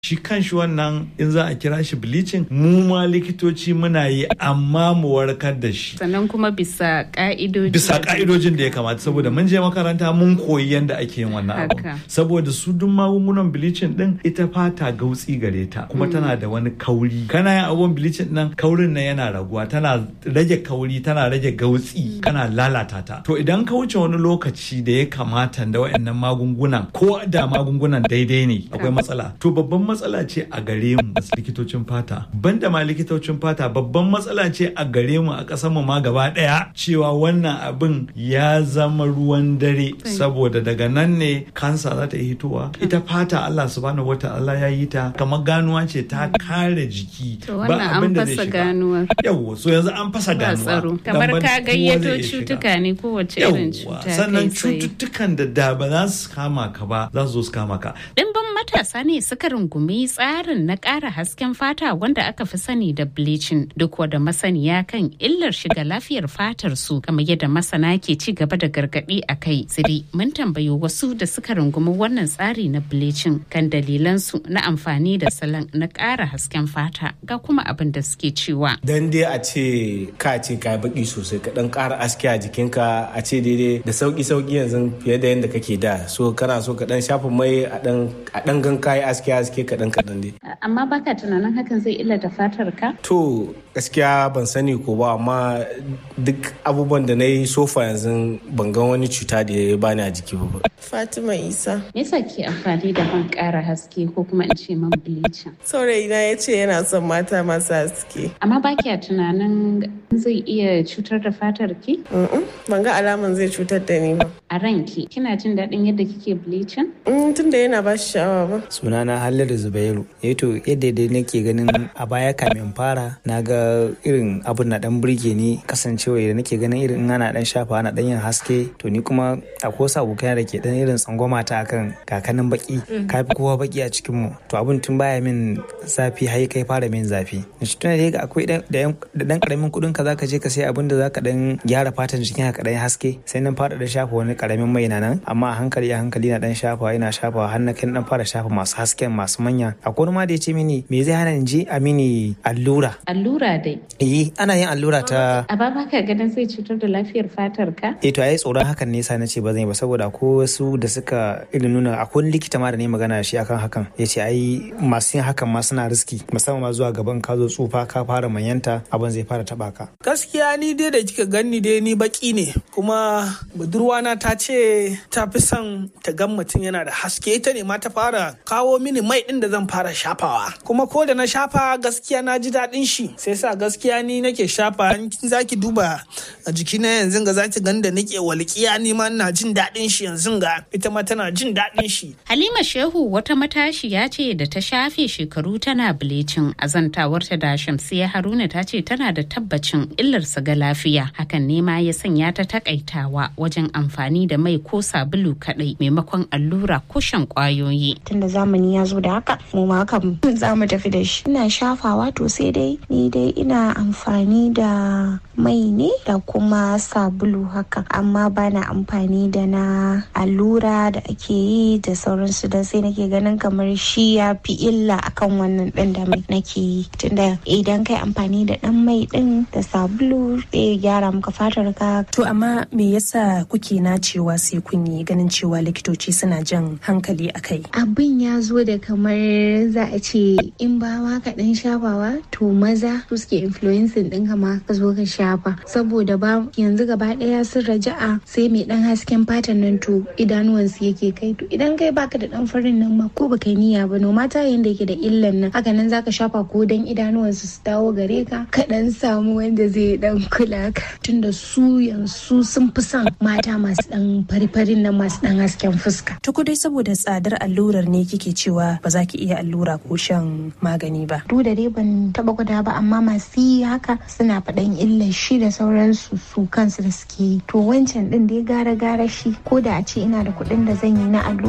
shi kanshi wannan in za a kira shi bleaching mu ma likitoci muna yi amma mu warkar da shi sannan kuma bisa ka'idojin da ya kamata saboda mun je makaranta mun koyi yadda ake yin wannan abu saboda su duk magungunan bleaching din ita fata gautsi gare ta kuma tana da wani kauri kana yin abun bleaching nan kaurin nan yana raguwa tana rage kauri tana rage gautsi kana lalata ta to idan ka wuce wani lokaci da ya kamata da wayannan magungunan ko da magungunan daidai ne akwai matsala to babban matsala ce a gare mu a likitocin fata banda ma likitocin fata babban matsala ce a gare mu a ƙasar mu ma gaba daya cewa wannan abin ya zama ruwan dare saboda daga nan ne kansa za ta yi hitowa ita fata Allah subhanahu wataala ya yi ta kamar ganuwa ce ta kare jiki ba abin da zai shiga yawa so yanzu an fasa ganuwa kamar ka gayyato cutuka ne kowace irin cuta sannan cututtukan da ba za su kama ka ba za su zo su kama ka matasa ne suka rungumi tsarin na ƙara hasken fata wanda aka fi sani da bleaching duk wada masaniya kan illar shiga lafiyar fatar su kamar yadda masana ke ci gaba da gargaɗi a kai sai mun tambayo wasu da suka rungumi wannan tsari na bleaching kan dalilan su na amfani da salon na ƙara hasken fata ga kuma abin da suke cewa dan dai a ce ka baki sosai ka dan ƙara aske a jikinka a ce daidai da sauki yanzu fiye da yadda kake da so kana so ka dan shafa mai a dan gan kayi aske kaɗan dai. Amma baka tunanin hakan zai illata fatar ka? To gaskiya ban sani ko ba amma duk abubuwan da na yi sofa yanzu ban ga wani cuta da ya bani a jiki ba. Fatima Isa. Me yasa ke amfani da man ƙara haske ko kuma in ce man bleaching? Saurayina ya ce yana son mata masu haske. Amma ba kya tunanin zai iya cutar da fatar ki? Ban ga alaman zai cutar da ni ba. A ranki kina jin daɗin yadda kike bleaching? Tunda yana ba shi sha'awa ba. Sunana Halliru Zubairu. To yadda dai nake ganin a baya kamin fara na ga irin abun na dan burge ni kasancewa da nake ganin irin in ana dan shafa ana dan yin haske to ni kuma akwai wasu abokai da ke dan irin tsangwama ta akan kakanin baki kafi kowa baki a cikin mu to abun tun baya min zafi har kai fara min zafi shi tuna da akwai da dan karamin kudin ka zaka je ka sai abin da zaka dan gyara fatan jikin ka dan haske sai nan fara da shafa wani karamin mai nan amma a hankali na dan shafa ina shafa har na kan dan fara shafa masu hasken masu manya akwai wani ma da ya ce mini me zai hana in je a mini allura dai ana yin allura ta a ba ka ganin zai cutar da lafiyar fatar ka to ai tsoron hakan ne yasa nace ba zan yi ba saboda ko wasu da suka irin nuna akwai likita ma da ne magana shi akan hakan yace ai masu yin hakan ma suna riski musamman ma zuwa gaban ka zo tsufa ka fara manyanta abin zai fara taba ka gaskiya ni dai da kika ganni dai ni baki ne kuma budurwana ta ce ta fi son ta gan mutum yana da haske ita ne ma ta fara kawo mini mai din da zan fara shafawa kuma ko da na shafa gaskiya na ji daɗin shi sai sa gaskiya ni nake shafa zaki duba a jikina yanzu ga zaki ganda nake walƙiya ni ma ina jin daɗin shi yanzu ga ita ma tana jin daɗin shi. Halima Shehu wata matashiya ce da ta shafe shekaru tana bleaching azantawarta da Shamsiya Haruna ta ce tana da tabbacin illarsa ga lafiya hakan ne ma ya sanya ta takaitawa wajen amfani da mai ko sabulu kadai maimakon allura ko shan kwayoyi. Tunda zamani ya zo da haka mu ma haka za mu tafi da shi. Ina shafawa to sai dai ni dai ina amfani da mai ne da kuma sabulu haka amma bana amfani da na allura da ake yi da sauransu da sai nake ganin kamar shi ya fi illa akan wannan ɗin da mai nake yi tunda idan kai amfani da ɗan mai ɗin da sabulu zai gyara maka fatar ka. To amma me yasa kuke nacewa sai kun yi ganin cewa likitoci suna jan hankali akai? Abin ya zo da kamar za a ce in ba ma ka ɗan shafawa to maza su suke influencing ɗin ma ka zo ka shafa saboda ba yanzu gaba ɗaya sun raja'a sai mai ɗan hasken fatan nan to idanuwansu yake kai to idan kai baka da ɗan farin nan ma ko baka niyya ba no mata yanda yake da illan nan haka nan zaka shafa ko dan idanuwansu su dawo gare ka ka ɗan samu wanda zai ɗan kula ka tunda su yanzu sun fi son mata masu ɗan fari-farin nan masu ɗan hasken fuska. Tuku dai saboda tsadar allurar ne kike cewa ba za ki iya allura ko shan magani ba. Duk da dai ban taɓa gwada ba amma masu yi haka suna faɗan illar shi da sauransu su kansu da suke yi to wancan ɗin dai gara shi ko da a ce ina da kuɗin da zan yi na allura